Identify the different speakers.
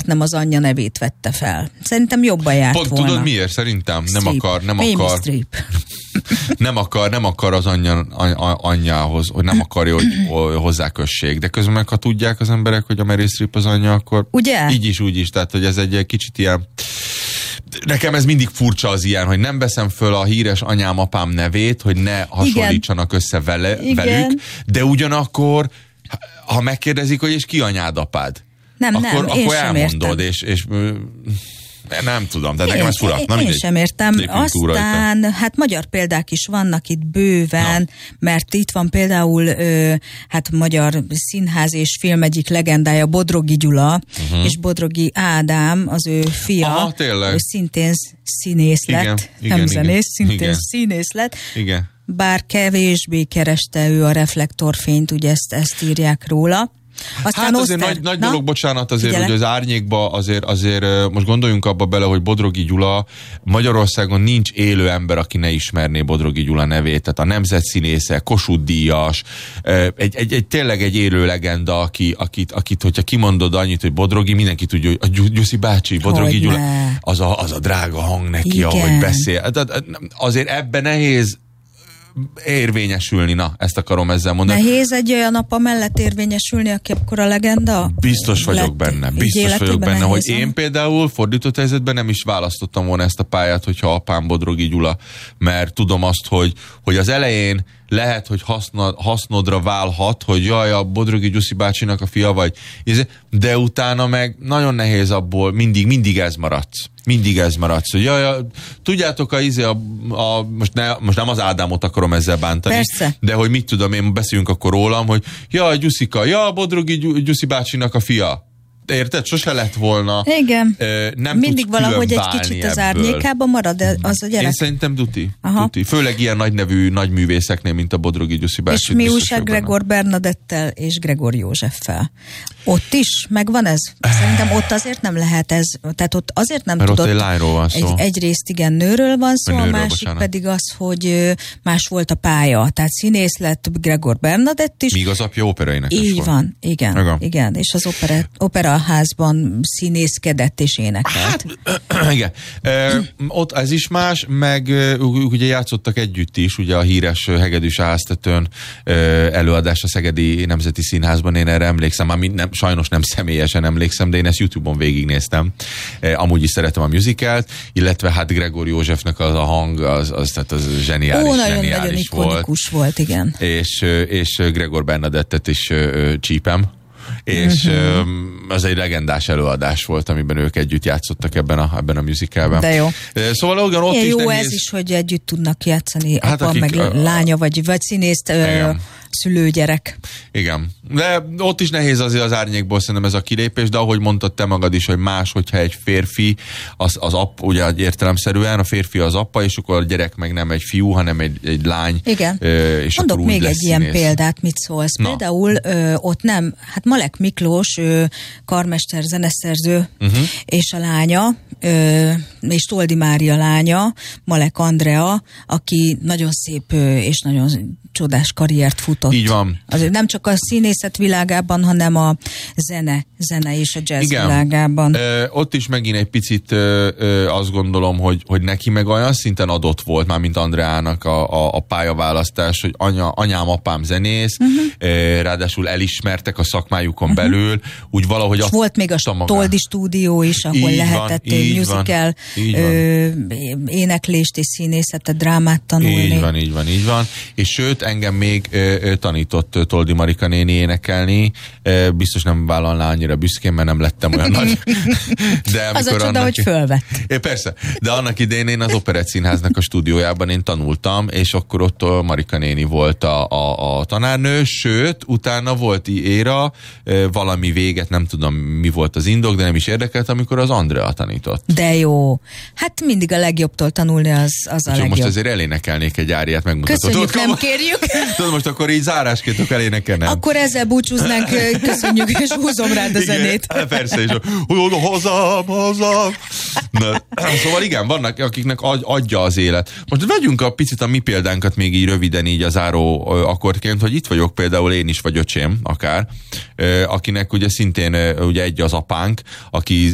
Speaker 1: miért nem az anyja nevét vette fel? Szerintem jobban járt
Speaker 2: pont
Speaker 1: volna.
Speaker 2: Tudod miért? Szerintem nem akar az anyjához, hogy nem akarja, hogy hozzákössék. De közben meg, ha tudják az emberek, hogy a Meryl Streep az anyja, akkor
Speaker 1: ugye?
Speaker 2: Így is, úgy is. Tehát, hogy ez egy kicsit ilyen... Nekem ez mindig furcsa az ilyen, hogy nem veszem föl a híres anyám, apám nevét, hogy ne hasonlítsanak össze velük, de ugyanakkor, ha megkérdezik, hogy és ki anyád, apád? Akkor elmondod, és nem tudom, de nekem ez fura.
Speaker 1: Én sem értem. Aztán, hát magyar példák is vannak itt bőven, mert itt van például hát magyar színház és film egyik legendája, Bodrogi Gyula, és Bodrogi Ádám, az ő fia, ő szintén színész lett, nem zenész, szintén színész lett.
Speaker 2: Igen.
Speaker 1: Bár kevésbé kereste ő a reflektorfényt, ugye ezt írják róla. Aztán
Speaker 2: hát azért nagy dolog, bocsánat, azért, hogy az Árnyékba azért most gondoljunk abba bele, hogy Bodrogi Gyula, Magyarországon nincs élő ember, aki ne ismerné Bodrogi Gyula nevét, tehát a nemzetszínésze, Kossuth Díjas, tényleg egy élő legenda, akit hogyha kimondod annyit, hogy Bodrogi, mindenki tudja, hogy a Gyuszi bácsi, Bodrogi Gyula, az a drága hang neki, ahogy beszél. Azért ebben nehéz érvényesülni, ezt akarom ezzel mondani.
Speaker 1: Nehéz egy olyan apa mellett érvényesülni, aki akkor a legenda?
Speaker 2: Biztos vagyok benne, hogy én például fordított helyzetben nem is választottam volna ezt a pályát, hogyha apám Bodrogi Gyula, mert tudom azt, hogy az elején lehet, hogy hasznodra válhat, hogy jaj, a Bodrogi Gyuszi bácsinak a fia vagy, de utána meg nagyon nehéz abból, mindig ez maradsz. Mindig ez maradsz. Jaj, tudjátok, most nem az Ádámot akarom ezzel bántani,
Speaker 1: persze,
Speaker 2: de hogy mit tudom, én beszélünk akkor rólam, hogy jaj, Gyuszika, Bodrogi Gyuszi bácsinak a fia. Érted? Sose lett volna.
Speaker 1: Igen.
Speaker 2: Nem
Speaker 1: mindig valahogy egy kicsit az árnyékában marad az a gyerek.
Speaker 2: Én szerintem duti. Főleg ilyen nagynevű nagyművészeknél, mint a Bodrogi Gyuszi bácsi.
Speaker 1: És mi újság Gregor Bernadettel és Gregor Józseffel? Ott is megvan ez? Szerintem ott azért nem lehet ez. Tehát ott azért nem
Speaker 2: mert
Speaker 1: tudott.
Speaker 2: Ott egy lányról van szó.
Speaker 1: Egyrészt igen, nőről van szó, a másik pedig az, hogy más volt a pálya. Tehát színész lett Gregor Bernadett is.
Speaker 2: Míg az apja operaénekes volt.
Speaker 1: Így van, igen. És az operaházban színészkedett és énekelt.
Speaker 2: Hát, igen. Ott ez is más, meg ugye játszottak együtt is, ugye a híres Hegedűs Háztetőn előadás a Szegedi Nemzeti Színházban, én erre emlékszem, sajnos nem személyesen emlékszem, de én ezt YouTube-on végignéztem. Amúgy is szeretem a musicalt, illetve hát Gregor Józsefnek az a hang, az zseniális,
Speaker 1: nagyon ikonikus volt, igen.
Speaker 2: És Gregor Bernadettet is csípem. És az egy legendás előadás volt, amiben ők együtt játszottak ebben a musicalben.
Speaker 1: De jó.
Speaker 2: Szóval ugyan ott is
Speaker 1: jó
Speaker 2: nehéz...
Speaker 1: ez is, hogy együtt tudnak játszani, apa, meg lánya, vagy színészt, szülőgyerek.
Speaker 2: Igen. De ott is nehéz azért az Árnyékból szerintem ez a kilépés, de ahogy mondtad te magad is, hogy más, hogyha egy férfi, az apa, ugye értelemszerűen a férfi az apa, és akkor a gyerek meg nem egy fiú, hanem egy lány.
Speaker 1: Igen.
Speaker 2: És
Speaker 1: mondok még egy ilyen példát, mit szólsz.
Speaker 2: Na.
Speaker 1: Például ott nem, hát Malek Miklós, karmester, zeneszerző, és a lánya, és Toldi Mária lánya, Malek Andrea, aki nagyon szép és nagyon csodás karriert futott.
Speaker 2: Így van.
Speaker 1: Azért nem csak a színészet világában, hanem a zene és a jazz világában.
Speaker 2: Ott is megint egy picit azt gondolom, hogy neki meg olyan szinten adott volt, már mint Andreának a pályaválasztás, hogy anyám, apám zenész, ráadásul elismertek a szakmájukon belül, úgy valahogy
Speaker 1: és volt még a Toldi stúdió is, ahol lehetett musical éneklést és színészetet, drámát tanulni.
Speaker 2: Így van. És sőt, engem még tanított Toldi Marika néni énekelni. Biztos nem vállalná annyira büszkén, mert nem lettem olyan nagy. De
Speaker 1: az a csoda, hogy fölvett.
Speaker 2: Persze, de annak idején én az Operett Színháznak a stúdiójában én tanultam, és akkor ott a Marika néni volt a tanárnő, sőt, utána volt éra, valami véget, nem tudom mi volt az indok, de nem is érdekelt, amikor az Andrea tanított.
Speaker 1: De jó. Hát mindig a legjobbtól tanulni az a legjobb.
Speaker 2: Most azért elénekelnék egy áriát, megmutatod.
Speaker 1: Köszönjük, nem kérjük.
Speaker 2: Tudod, most akkor így zárásként elénekelnem.
Speaker 1: Akkor ezzel búcsúznánk, köszönjük, és húzom rád a zenét.
Speaker 2: Igen, persze, és hazám. Szóval igen, vannak, akiknek adja az élet. Most vegyünk a picit a mi példánkat még így röviden így a záró akkordként, hogy itt vagyok például én is, vagy öcsém akár, akinek ugye szintén ugye egy az apánk, aki